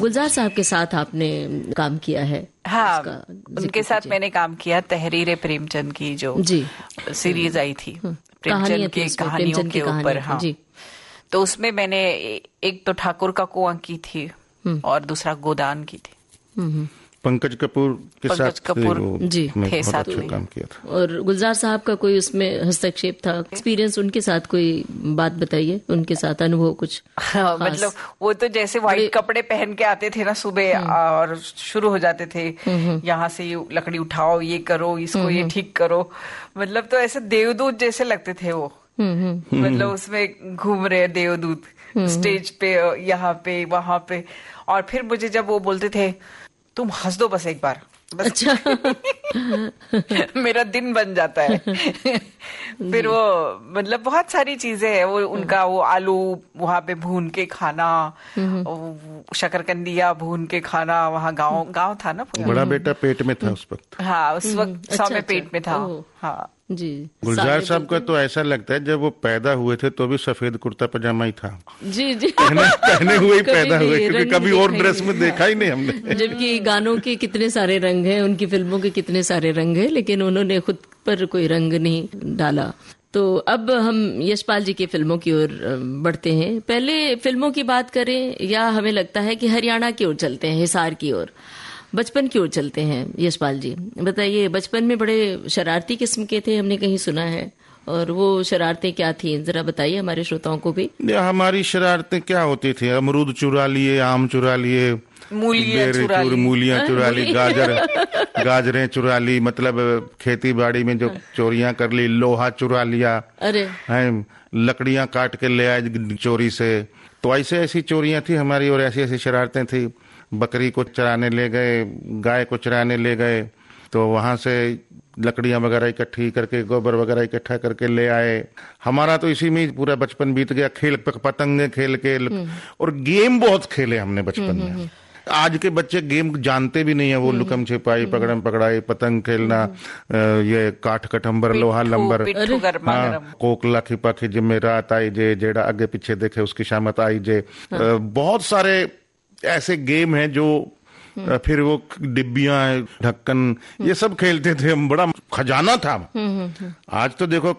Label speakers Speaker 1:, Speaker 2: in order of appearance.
Speaker 1: गुलजार साहब के साथ आपने काम किया है?
Speaker 2: हाँ, उनके साथ मैंने काम किया। तहरीर प्रेमचंद की जो सीरीज आई थी प्रेमचंद की कहानियों के ऊपर। हाँ जी। तो उसमें मैंने एक तो ठाकुर का कुआं की थी और दूसरा गोदान की थी।
Speaker 3: पंकज कपूर के साथ
Speaker 1: जी
Speaker 3: थे साथ में काम किया था।
Speaker 1: और गुलजार साहब का कोई उसमें हस्तक्षेप था, एक्सपीरियंस उनके साथ कोई बात बताइए, उनके साथ अनुभव कुछ?
Speaker 2: हाँ, मतलब वो तो जैसे व्हाइट कपड़े पहन के आते थे ना सुबह और शुरू हो जाते थे, यहाँ से लकड़ी उठाओ, ये करो, इसको ये ठीक करो, मतलब तो ऐसे देवदूत जैसे लगते थे वो। मतलब उसमें घूम रहे देवदूत स्टेज पे, यहाँ पे वहां पे। और फिर मुझे जब वो बोलते थे तुम हंस दो बस एक बार, बस अच्छा मेरा दिन बन जाता है। फिर वो मतलब बहुत सारी चीजें हैं वो, उनका वो आलू वहां पे भून के खाना, शकरकंदिया भून के खाना, वहाँ गांव था ना।
Speaker 3: बड़ा बेटा पेट में था उस वक्त।
Speaker 2: हाँ, उस वक्त सौ में पेट में था। हाँ
Speaker 1: जी।
Speaker 3: गुलजार साहब का तो ऐसा लगता है जब वो पैदा हुए थे तो भी सफेद कुर्ता पजामा ही था।
Speaker 1: जी जी।
Speaker 3: पहने हुए ही पैदा हुए, क्योंकि कभी और ड्रेस में देखा ही नहीं हमने।
Speaker 1: जबकि गानों के कितने सारे रंग हैं, उनकी फिल्मों के कितने सारे रंग हैं, लेकिन उन्होंने खुद पर कोई रंग नहीं डाला। तो अब हम यशपाल जी की फिल्मों की ओर बढ़ते हैं। पहले फिल्मों की बात करें या हमें लगता है कि हरियाणा की ओर चलते हैं, हिसार की ओर, बचपन की ओर चलते हैं? यशपाल जी बताइए, बचपन में बड़े शरारती किस्म के थे, हमने कहीं सुना है, और वो शरारतें क्या थी जरा बताइए हमारे श्रोताओं को भी।
Speaker 3: हमारी शरारतें क्या होती थी? अमरूद चुरा लिए, आम चुरा लिए, मूलियां चुरा ली, गाजरें चुरा ली, मतलब खेती बाड़ी में जो चोरियां कर ली, लोहा चुरा लिया,
Speaker 1: अरे
Speaker 3: लकड़ियां काट के ले आए चोरी से। तो ऐसी चोरियां थी हमारी और ऐसी ऐसी शरारतें थी। बकरी को चराने ले गए, गाय को चराने ले गए, तो वहां से लकड़ियां वगैरह इकट्ठी करके, गोबर वगैरह इकट्ठा करके ले आए। हमारा तो इसी में पूरा बचपन बीत गया, खेल पतंगे खेल के। और गेम बहुत खेले हमने बचपन में। आज के बच्चे गेम जानते भी नहीं है, वो लुकम छिपाई, पकड़म पकड़ाई, पतंग खेलना, ये काठ कटंबर, लोहा लंबर, कोकला खिपा खिज में रात आई जे, जेड़ा आगे पीछे देखे उसकी शामत आई जे। बहुत सारे ऐसे गेम हैं जो, फिर वो डिब्बियां, ढक्कन, ये सब खेलते थे हम, बड़ा खजाना था। आज तो देखो